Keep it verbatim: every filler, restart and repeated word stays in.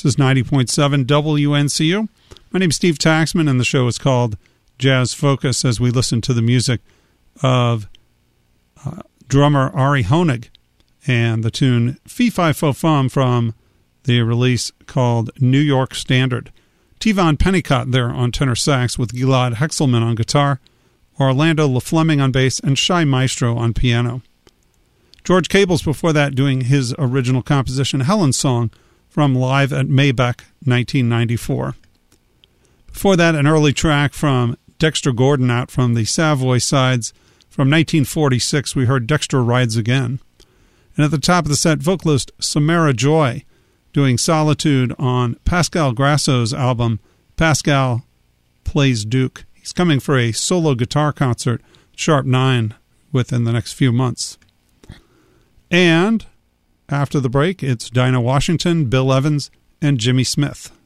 This is ninety point seven W N C U. My name is Steve Taxman, and the show is called Jazz Focus as we listen to the music of uh, drummer Ari Honig and the tune Fee Fi Fo Fum from the release called New York Standard. T-Von Pennicott there on tenor sax with Gilad Hexelman on guitar, Orlando LaFleming on bass, and Shai Maestro on piano. George Cable's before that doing his original composition, Helen's Song, from Live at Maybeck, nineteen ninety-four. Before that, an early track from Dexter Gordon out from the Savoy sides. From nineteen forty-six, we heard Dexter Rides Again. And at the top of the set, vocalist Samara Joy doing Solitude on Pascal Grasso's album, Pascal Plays Duke. He's coming for a solo guitar concert, Sharp nine, within the next few months. And after the break, it's Dinah Washington, Bill Evans, and Jimmy Smith.